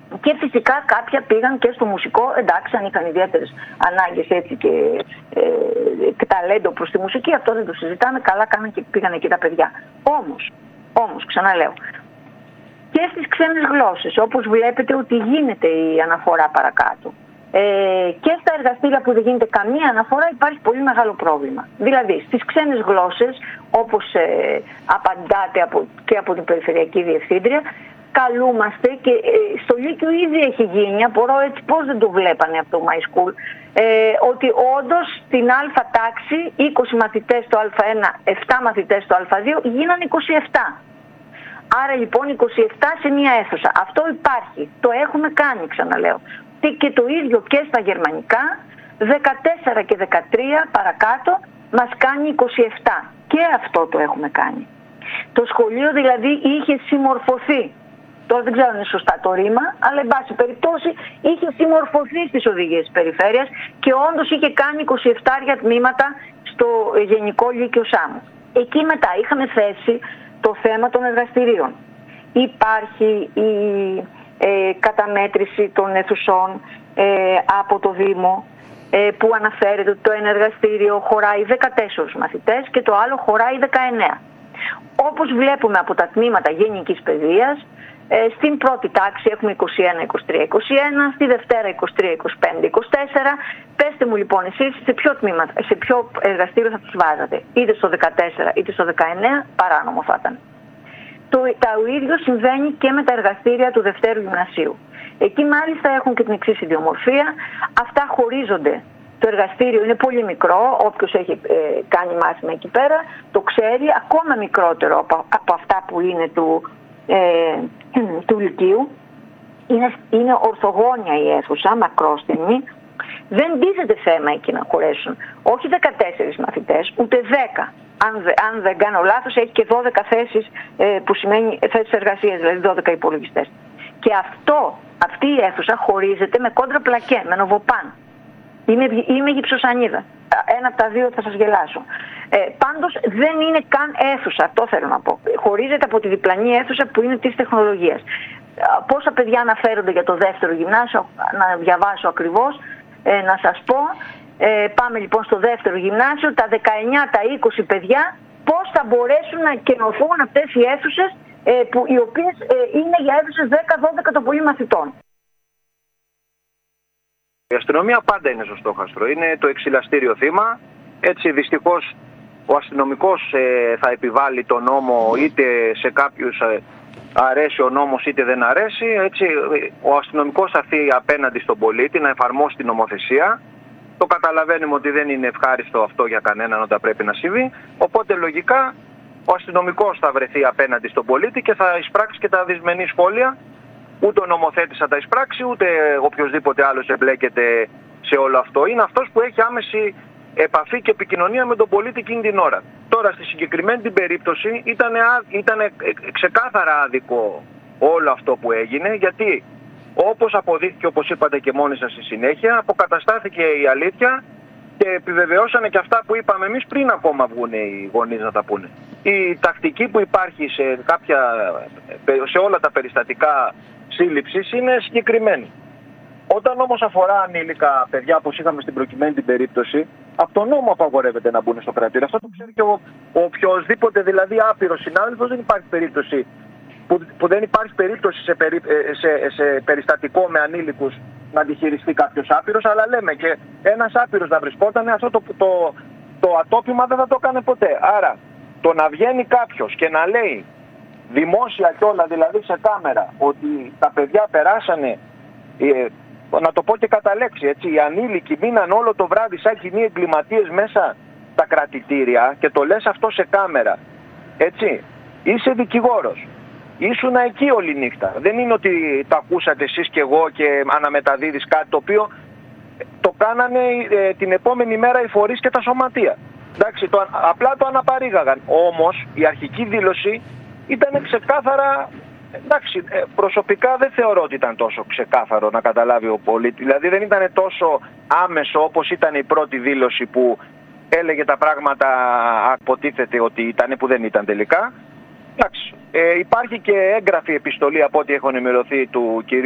Και φυσικά κάποια πήγαν και στο μουσικό, εντάξει, αν είχαν ιδιαίτερες ανάγκες έτσι και ταλέντο προς τη μουσική, αυτό δεν το συζητάμε, καλά κάναν και πήγαν εκεί τα παιδιά. Όμως, ξαναλέω, και στις ξένες γλώσσες, όπως βλέπετε ότι γίνεται η αναφορά παρακάτω, και στα εργαστήρια που δεν γίνεται καμία αναφορά υπάρχει πολύ μεγάλο πρόβλημα. Δηλαδή, στις ξένες γλώσσες, όπως απαντάτε και από την Περιφερειακή Διευθύντρια, καλούμαστε και στο Λύκειο ήδη έχει γίνει, απορώ έτσι πώς δεν το βλέπανε από το My School, ότι όντως στην Α τάξη 20 μαθητές στο Α1, 7 μαθητές στο Α2 γίνανε 27. Άρα λοιπόν 27 σε μία αίθουσα. Αυτό υπάρχει, το έχουμε κάνει, ξαναλέω. Και το ίδιο και στα γερμανικά, 14 και 13 παρακάτω μας κάνει 27. Και αυτό το έχουμε κάνει. Το σχολείο δηλαδή είχε συμμορφωθεί. Τώρα δεν ξέρω αν είναι σωστά το ρήμα, αλλά εν πάση περιπτώσει είχε συμμορφωθεί στις οδηγίες της περιφέρειας και όντως είχε κάνει 27 τμήματα στο Γενικό Λύκειο Σάμου. Εκεί μετά είχαμε θέσει το θέμα των εργαστηρίων. Υπάρχει η καταμέτρηση των αιθουσών από το Δήμο, που αναφέρεται ότι το ένα εργαστήριο χωράει 14 μαθητές και το άλλο χωράει 19. Όπως βλέπουμε από τα τμήματα γενικής παιδείας, στην πρώτη τάξη έχουμε 21, 23, 21, στη Δευτέρα 23, 25, 24. Πέστε μου λοιπόν εσείς σε ποιο εργαστήριο θα τους βάζατε, είτε στο 14 είτε στο 19, παράνομο θα ήταν. Το ίδιο συμβαίνει και με τα εργαστήρια του Δευτέρου Γυμνασίου. Εκεί μάλιστα έχουν και την εξής ιδιομορφία, αυτά χωρίζονται. Το εργαστήριο είναι πολύ μικρό, όποιος έχει κάνει μάθημα εκεί πέρα το ξέρει, ακόμα μικρότερο από αυτά που είναι του Λυκείου. Είναι ορθογώνια η αίθουσα, μακρόστιμη. Δεν τίθεται θέμα εκεί να χωρέσουν όχι 14 μαθητές, ούτε 10. Αν δεν κάνω λάθος, έχει και 12 θέσεις, που σημαίνει θέσεις εργασίας, δηλαδή 12 υπολογιστές. Και αυτή η αίθουσα χωρίζεται με κόντρα πλακέ, με νοβοπάν. Είμαι γυψοσανίδα. Ένα από τα δύο θα σας γελάσω. Πάντως δεν είναι καν αίθουσα, αυτό θέλω να πω. Χωρίζεται από τη διπλανή αίθουσα που είναι της τεχνολογίας. Πόσα παιδιά αναφέρονται για το δεύτερο γυμνάσιο, να διαβάσω ακριβώς, να σας πω. Πάμε λοιπόν στο δεύτερο γυμνάσιο, τα 19, τα 20 παιδιά, πώς θα μπορέσουν να κενωθούν αυτές οι αίθουσες, οι οποίες είναι για αίθουσες 10-12 το πολύ μαθητών. Η αστυνομία πάντα είναι στο στόχαστρο, είναι το εξηλαστήριο θύμα. Έτσι δυστυχώς ο αστυνομικός θα επιβάλλει τον νόμο, είτε σε κάποιους αρέσει ο νόμος είτε δεν αρέσει. Έτσι, ο αστυνομικός θα έρθει απέναντι στον πολίτη να εφαρμόσει την νομοθεσία. Το καταλαβαίνουμε ότι δεν είναι ευχάριστο αυτό για κανέναν όταν πρέπει να συμβεί. Οπότε λογικά ο αστυνομικός θα βρεθεί απέναντι στον πολίτη και θα εισπράξει και τα δυσμενή σχόλια. Ούτε ο νομοθέτης θα τα εισπράξει, ούτε οποιοδήποτε άλλος εμπλέκεται σε όλο αυτό. Είναι αυτός που έχει άμεση επαφή και επικοινωνία με τον πολίτη εκείνη την ώρα. Τώρα στη συγκεκριμένη την περίπτωση ήταν ξεκάθαρα άδικο όλο αυτό που έγινε, γιατί όπως αποδείχθηκε, όπως είπατε και μόνοι σας στη συνέχεια, αποκαταστάθηκε η αλήθεια και επιβεβαιώσανε και αυτά που είπαμε εμείς πριν ακόμα βγουν οι γονείς να τα πούνε. Η τακτική που υπάρχει σε όλα τα περιστατικά σύλληψης είναι συγκεκριμένη. Όταν όμως αφορά ανήλικα παιδιά, όπως είχαμε στην προκειμένη την περίπτωση, από τον νόμο απαγορεύεται να μπουν στο κρατήριο. Αυτό το ξέρει και ο οποιοσδήποτε δηλαδή άπειρος συνάδελφος. Δεν υπάρχει περίπτωση που δεν υπάρχει περίπτωση σε περιστατικό με ανήλικους να αντιχειριστεί κάποιος άπειρος, αλλά λέμε και ένας άπειρος να βρισκόταν, αυτό το ατόπιμα δεν θα το έκανε ποτέ. Άρα το να βγαίνει κάποιος και να λέει δημόσια κιόλα, δηλαδή σε κάμερα, ότι τα παιδιά περάσανε, να το πω και κατά λέξη, έτσι, οι ανήλικοι μείναν όλο το βράδυ σαν κοινοί εγκληματίες μέσα στα κρατητήρια και το λες αυτό σε κάμερα, έτσι, είσαι δικηγόρος. Ήσουν εκεί όλη νύχτα. Δεν είναι ότι το ακούσατε εσείς και εγώ και αναμεταδίδεις κάτι το οποίο το κάνανε την επόμενη μέρα οι φορείς και τα σωματεία. Εντάξει, απλά το αναπαρήγαγαν. Όμως η αρχική δήλωση ήταν ξεκάθαρα. Εντάξει, προσωπικά δεν θεωρώ ότι ήταν τόσο ξεκάθαρο να καταλάβει ο πολίτης. Δηλαδή δεν ήταν τόσο άμεσο όπως ήταν η πρώτη δήλωση που έλεγε τα πράγματα, αποτίθεται ότι ήταν, που δεν ήταν τελικά. Εντάξει, υπάρχει και έγγραφη επιστολή από ό,τι έχω ενημερωθεί του κυρίου